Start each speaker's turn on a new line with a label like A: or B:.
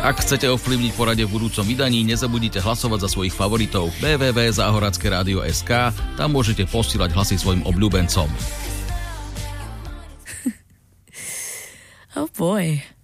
A: Ak chcete ovplyvniť poradie v budúcom vydaní, nezabudnite hlasovať za svojich favoritov www.zahorackeradio.sk. Tam môžete posílať hlasy svojim obľúbencom.
B: Oh boy.